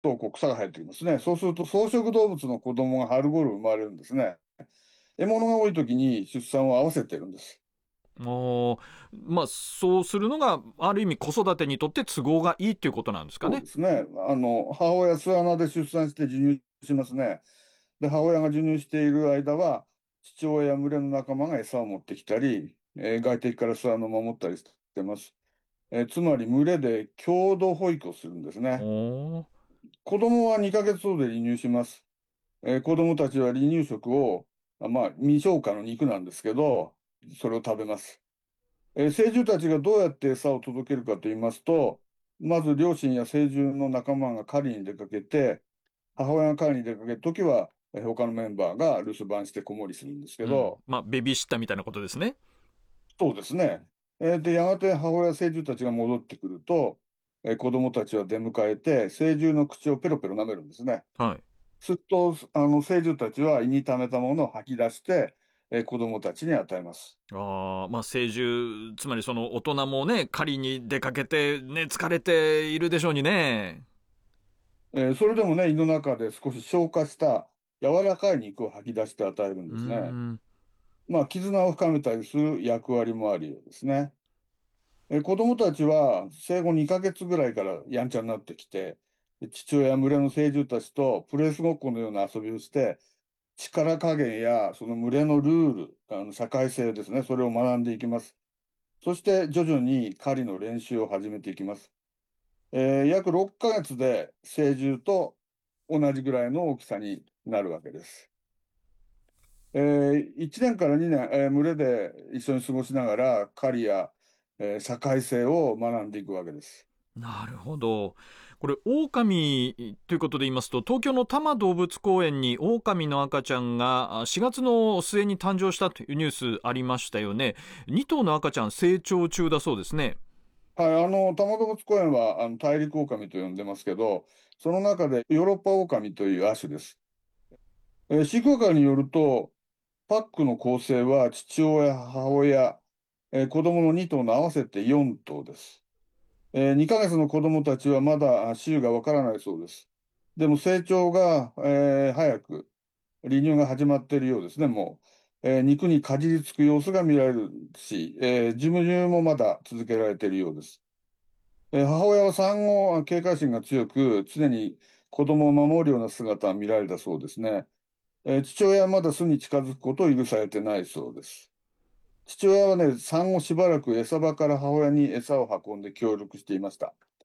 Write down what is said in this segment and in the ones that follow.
とこう草が生えてきますね。そうすると草食動物の子供が春頃生まれるんですね。獲物が多い時に出産を合わせてるんです。 おー、そうするのがある意味子育てにとって都合がいいっていうことなんですかね。 そうですね。母親巣穴で出産して授乳しますね。で、母親が授乳している間は、父親や群れの仲間が餌を持ってきたり、外敵から巣穴を守ったりしてます。つまり群れで共同保育をするんですね。 おー、 子供は2ヶ月ほどで離乳します。子供たちは離乳食を、未消化の肉なんですけど、それを食べます。成獣たちがどうやって餌を届けるかと言いますと、まず両親や成獣の仲間が狩りに出かけて、母親が狩りに出かけるときは、他のメンバーが留守番して子守りするんですけうん。 ど、 ベビーシッターみたいなことですね。 そうですね。で、やがて母親成獣たちが戻ってくると、子供たちは出迎えて、成獣の口をペロペロ舐めるんですね。 はい。 すると、成獣たちは胃に溜めたものを吐き出して、子供たちに与えます。 成獣、つまりその大人もね、狩りに出かけてね、疲れているでしょうにね。 それでもね、胃の中で少し消化した柔らかい肉を吐き出して与えるんうーですね。 ん。 絆を深めたりする役割もあるようですね。子供たちは生後2ヶ月ぐらいからやんちゃになってきて、父親や群れの成獣たちとプレースごっこのような遊びをして、力加減やその群れのルール、社会性ですね、それを学んでいきます。そして徐々に狩りの練習を始めていきます。約6ヶ月で成獣と同じぐらいの大きさになるわけです。1年から2年、群れで一緒に過ごしながら狩りや、社会性を学んでいくわけです。 なるほど。これ、狼ということで言いますと、東京の多摩動物公園に狼の赤ちゃんが4月の末に誕生したというニュースありましたよね。2頭の赤ちゃん成長中だそうですね。 はい、多摩動物公園は大陸狼と呼んでますけど、その中でヨーロッパ狼という亜種です。飼育係によると、パックの構成は父親、母親、子供の2頭の合わせて4頭です。2ヶ月の子供たちはまだ種がわからないそうです。でも成長が、早く、離乳が始まっているようですね、もう。肉にかじりつく様子が見られるし、授乳もまだ続けられているようです。母親は産後、警戒心が強く、常に子供を守るような姿が見られたそうですね。父親はまだ巣に近づくことを許されてないそうです。父親はね、産後しばらく餌場から母親に餌を運んで協力していました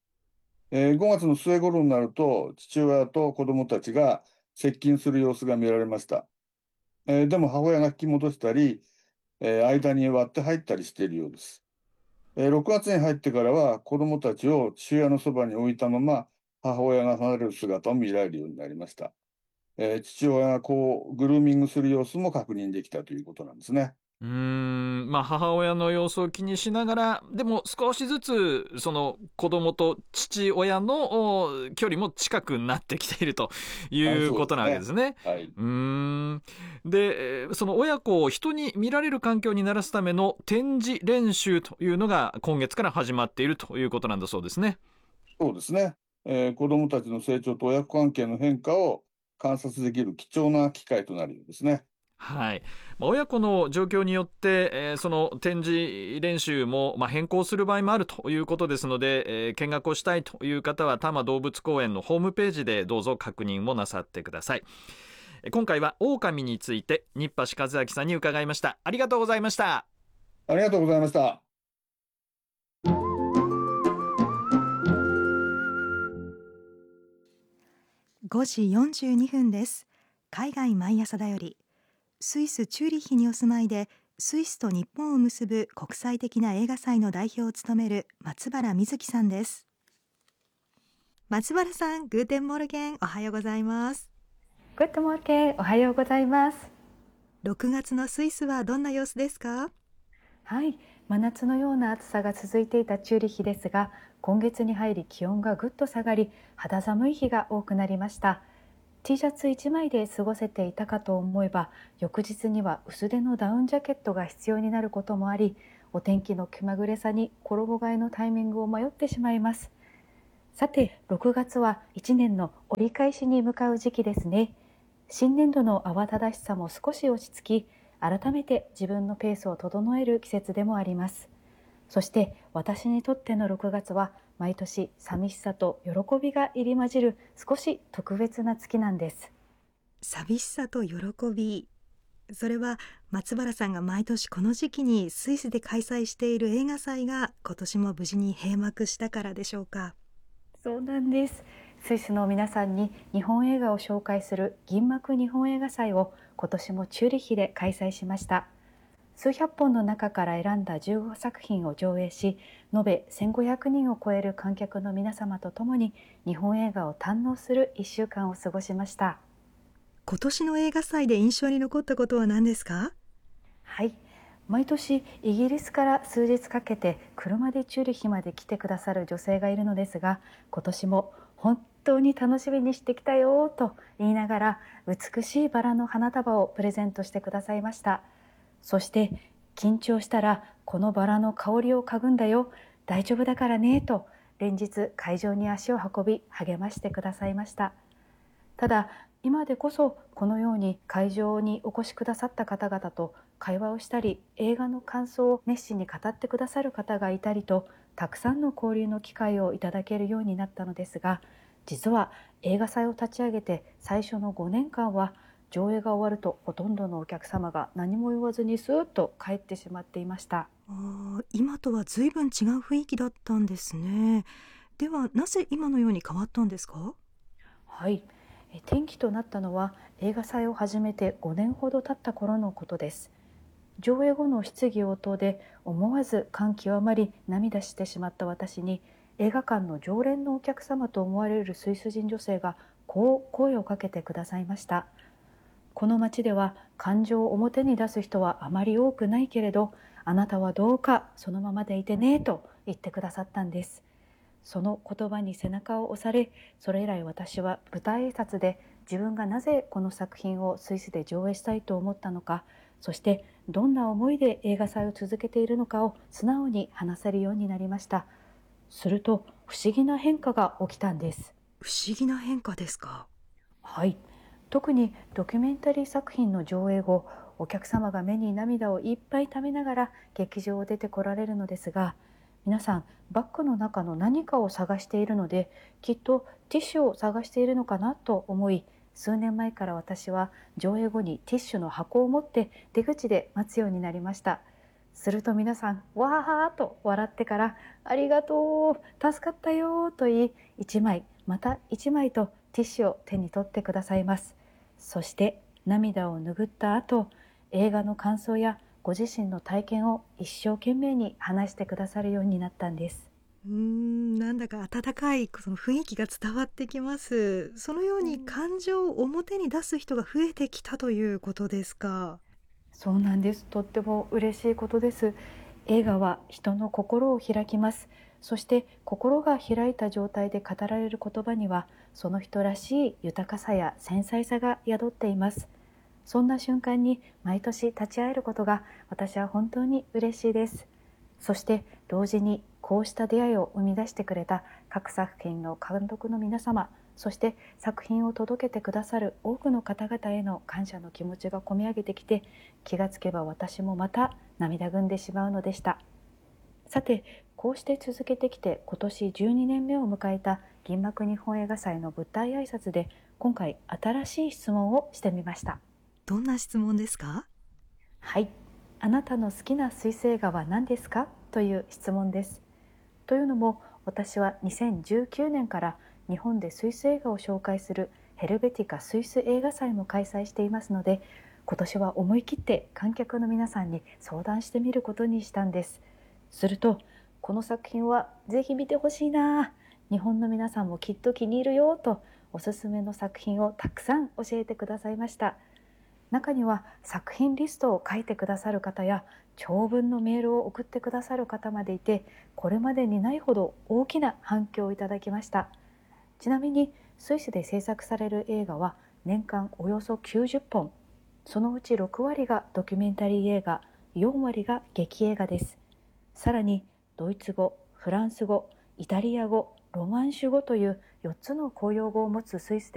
。5月の末頃になると、父親と子供たちが接近する様子が見られました。でも母親が引き戻したり、間に割って入ったりしているようです。6月に入ってからは子供たちを父親のそばに置いたまま母親が離れる姿を見られるようになりました。父親がこうグルーミングする様子も確認できたということなんですね。 母親の様子を気にしながら、でも少しずつ、その子供と父親の距離も近くなってきているといはい、 うことなわけでそうですね。 すね。 はい。 うーん。で、その親子を人に見られる環境にならすための展示練習というのが今月から始まっているということなんだそうですね。 そうですね。子供たちの成長と親子関係の変化を観察できる貴重な機会となるようですね。 はい。親子の状況によって、その展示練習も、変更する場合もあるということですので、見学をしたいという方は多摩動物公園のホームページでどうぞ確認をなさってください。今回は狼について日橋和明さんに伺いました。ありがとうございました。 ありがとうございました。 5時42分です。海外毎朝だより、スイス・チューリッヒにお住まいで、スイスと日本を結ぶ国際的な映画祭の代表を務める松原瑞希さんです。松原さん、グーテンモルゲン、おはようございます。 グッドモーケー、おはようございます。 6月のスイスはどんな様子ですか？ はい、真夏のような暑さが続いていたチューリッヒですが、今月に入り気温がぐっと下がり、肌寒い日が多くなりました。T シャツ1枚で過ごせていたかと思えば、翌日には薄手のダウンジャケットが必要になることもあり、お天気の気まぐれさに衣替えのタイミングを迷ってしまいます。 さて、6月は1年の折り返しに向かう時期ですね。新年度の慌ただしさも少し落ち着き、改めて自分のペースを整える季節でもあります。そして私にとっての6月は毎年寂しさと喜びが入り混じる少し特別な月なんです。 寂しさと喜び、それは松原さんが毎年この時期にスイスで開催している映画祭が今年も無事に閉幕したからでしょうか。 そうなんです。スイスの皆さんに日本映画を紹介する銀幕日本映画祭を今年もチューリッヒで開催しました。数百本の中から選んだ15作品を上映し、延べ1500人を超える観客の皆様と共に日本映画を堪能する1週間を過ごしました。 今年の映画祭で印象に残ったことは何ですか？ はい、毎年イギリスから数日かけて車でチューリッヒまで来てくださる女性がいるのですが、今年も本当に楽しみにしてきたよと言いながら美しいバラの花束をプレゼントしてくださいました。そして緊張したらこのバラの香りを嗅ぐんだよ、大丈夫だからねと連日会場に足を運び励ましてくださいました。ただ今でこそこのように会場にお越しくださった方々と会話をしたり、映画の感想を熱心に語ってくださる方がいたりと、たくさんの交流の機会をいただけるようになったのですが、実は映画祭を立ち上げて最初の5年間は上映が終わるとほとんどのお客様が何も言わずにスーッと帰ってしまっていました。 今とは随分違う雰囲気だったんですね。ではなぜ今のように変わったんですか？ はい、転機となったのは映画祭を始めて5年ほど経った頃のことです。上映後の質疑応答で思わず感極まり涙してしまった私に、映画館の常連のお客様と思われるスイス人女性がこう声をかけてくださいました。この街では感情を表に出す人はあまり多くないけれど、あなたはどうかそのままでいてねと言ってくださったんです。その言葉に背中を押され、それ以来私は舞台挨拶で自分がなぜこの作品をスイスで上映したいと思ったのか、そしてどんな思いで映画祭を続けているのかを素直に話せるようになりました。すると不思議な変化が起きたんです。 不思議な変化ですか？ はい、特にドキュメンタリー作品の上映後、お客様が目に涙をいっぱい溜めながら劇場を出てこられるのですが、皆さんバッグの中の何かを探しているので、きっとティッシュを探しているのかなと思い、数年前から私は上映後にティッシュの箱を持って出口で待つようになりました。すると皆さんわーと笑ってから、ありがとう、助かったよと言い、1枚また1枚とティッシュを手に取ってくださいます。そして涙を拭った後、映画の感想やご自身の体験を一生懸命に話してくださるようになったんです。 なんだか温かいその雰囲気が伝わってきます。そのように感情を表に出す人が増えてきたということですか？ そうなんです。とっても嬉しいことです。映画は人の心を開きます。そして心が開いた状態で語られる言葉には、その人らしい豊かさや繊細さが宿っています。そんな瞬間に毎年立ち会えることが私は本当に嬉しいです。そして同時にこうした出会いを生み出してくれた各作品の監督の皆様、そして作品を届けてくださる多くの方々への感謝の気持ちが込み上げてきて、気がつけば私もまた涙ぐんでしまうのでした。さて、こうして続けてきて今年12年目を迎えた銀幕日本映画祭の舞台挨拶で、今回新しい質問をしてみました。 どんな質問ですか？ はい、あなたの好きなスイス映画は何ですかという質問です。というのも、私は2019年から日本でスイス映画を紹介するヘルベティカスイス映画祭も開催していますので、今年は思い切って観客の皆さんに相談してみることにしたんです。すると、この作品はぜひ見てほしいな、日本の皆さんもきっと気に入るよとおすすめの作品をたくさん教えてくださいました。中には作品リストを書いてくださる方や長文のメールを送ってくださる方までいて、これまでにないほど大きな反響をいただきました。ちなみにスイスで制作される映画は年間およそ90本、そのうち6割がドキュメンタリー映画、4割が劇映画です。さらにドイツ語、フランス語、イタリア語、 ロマンシュ語という4つの公用語を持つスイスで